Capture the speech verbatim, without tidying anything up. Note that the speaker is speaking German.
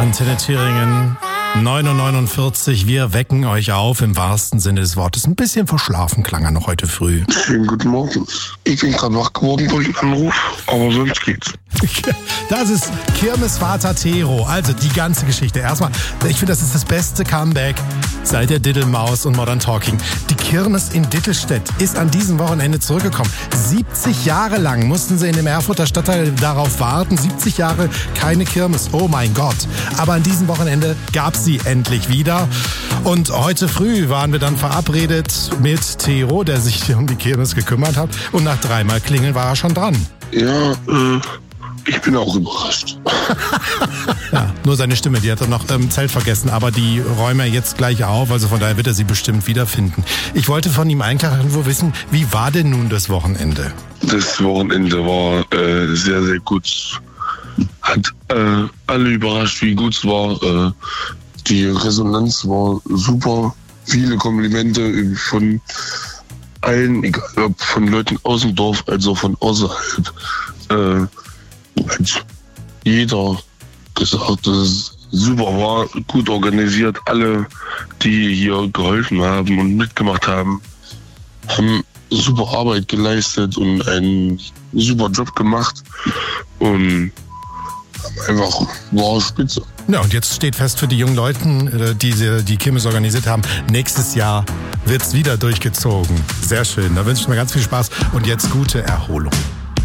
Antenne Thüringen, neun Uhr neunundvierzig. Wir wecken euch auf im wahrsten Sinne des Wortes. Ein bisschen verschlafen klang er noch heute früh. Schönen guten Morgen. Ich bin gerade wach geworden durch den Anruf, aber sonst geht's. Das ist Kirmesvater Tero. Also die ganze Geschichte. Erstmal, ich finde, das ist das beste Comeback seit der Diddelmaus und Modern Talking. Die Kirmes in Dittelstedt ist an diesem Wochenende zurückgekommen. siebzig Jahre lang mussten sie in dem Erfurter Stadtteil darauf warten. siebzig Jahre keine Kirmes. Oh mein Gott. Aber an diesem Wochenende gab es sie endlich wieder. Und heute früh waren wir dann verabredet mit Tero, der sich um die Kirmes gekümmert hat. Und nach dreimal Klingeln war er schon dran. Ja, äh... ich bin auch überrascht. Ja, nur seine Stimme, die hat er noch im Zelt vergessen, aber die räumen wir jetzt gleich auf, also von daher wird er sie bestimmt wiederfinden. Ich wollte von ihm eigentlich nur wissen, wie war denn nun das Wochenende? Das Wochenende war äh, sehr, sehr gut. Hat äh, alle überrascht, wie gut es war. Äh, die Resonanz war super. Viele Komplimente von allen, egal ob von Leuten aus dem Dorf als auch von außerhalb. Äh, hat jeder gesagt, dass es super war, gut organisiert. Alle, die hier geholfen haben und mitgemacht haben, haben super Arbeit geleistet und einen super Job gemacht und einfach war spitze. Ja, und jetzt steht fest für die jungen Leute, die die Kirmes organisiert haben, nächstes Jahr wird's wieder durchgezogen. Sehr schön, da wünsche ich mir ganz viel Spaß und jetzt gute Erholung.